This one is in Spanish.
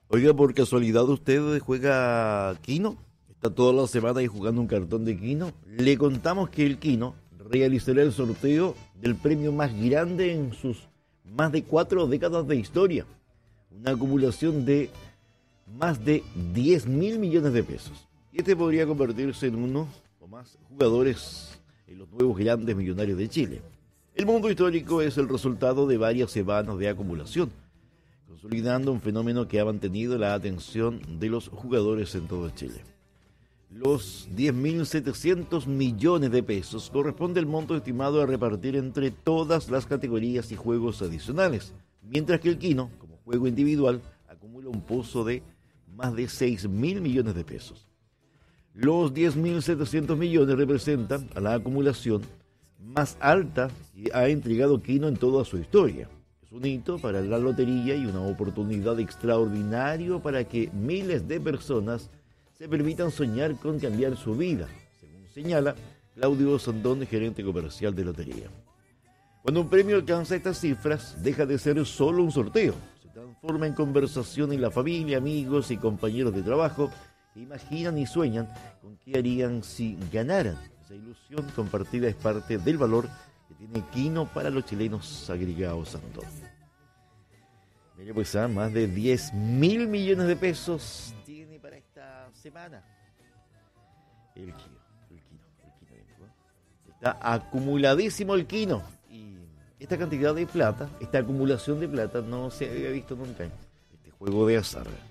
Oiga, por casualidad usted juega Kino, está toda la semana ahí jugando un cartón de Kino. Le contamos que el Kino realizará el sorteo del premio más grande en sus más de 4 décadas de historia. Una acumulación de más de 10.000 millones de pesos. Y este podría convertirse en uno o más jugadores en los nuevos grandes millonarios de Chile. El mundo histórico es el resultado de varias semanas de acumulación, consolidando un fenómeno que ha mantenido la atención de los jugadores en todo Chile. Los 10.700 millones de pesos corresponde al monto estimado a repartir entre todas las categorías y juegos adicionales, mientras que el Kino, como juego individual, acumula un pozo de más de 6.000 millones de pesos. Los 10.700 millones representan a la acumulación más alta que ha entregado Kino en toda su historia. Es un hito para la lotería y una oportunidad extraordinaria para que miles de personas se permitan soñar con cambiar su vida, según señala Claudio Sandón, gerente comercial de lotería. Cuando un premio alcanza estas cifras, deja de ser solo un sorteo, se transforma en conversación en la familia, amigos y compañeros de trabajo que imaginan y sueñan con qué harían si ganaran. Esa ilusión compartida es parte del valor que tiene Kino para los chilenos, agregado Sandón. Mire, pues más de 10.000 millones de pesos tiene para esta semana el Kino. Está acumuladísimo el Kino. Y esta cantidad de plata, esta acumulación de plata no se había visto nunca en este juego de azar.